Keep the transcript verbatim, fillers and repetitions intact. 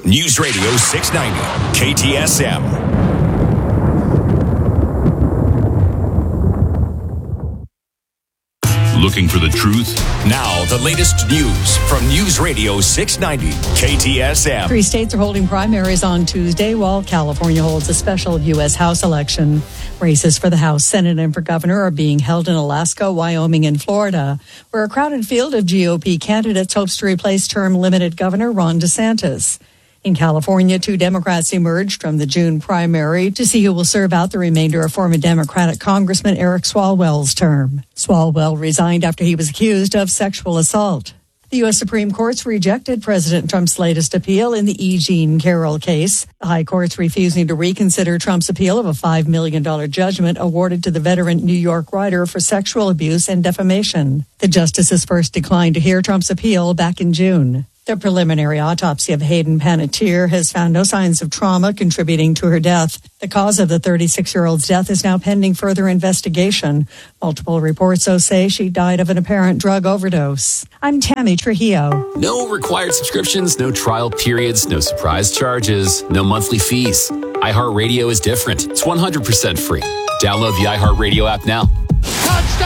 News Radio six ninety, K T S M. Looking for the truth? Now, the latest news from News Radio six ninety, K T S M. Three states are holding primaries on Tuesday, while California holds a special U S House election. Races for the House, Senate, and for governor are being held in Alaska, Wyoming, and Florida, where a crowded field of G O P candidates hopes to replace term-limited Governor Ron DeSantis. In California, two Democrats emerged from the June primary to see who will serve out the remainder of former Democratic Congressman Eric Swalwell's term. Swalwell resigned after he was accused of sexual assault. The U S Supreme Court's rejected President Trump's latest appeal in the E. Jean Carroll case. The High Court's refusing to reconsider Trump's appeal of a five million dollars judgment awarded to the veteran New York writer for sexual abuse and defamation. The justices first declined to hear Trump's appeal back in June. The preliminary autopsy of Hayden Panettiere has found no signs of trauma contributing to her death. The cause of the thirty-six-year-old's death is now pending further investigation. Multiple reports, though, say she died of an apparent drug overdose. I'm Tammy Trujillo. No required subscriptions, no trial periods, no surprise charges, no monthly fees. iHeartRadio is different. It's one hundred percent free. Download the iHeartRadio app now. Touchdown!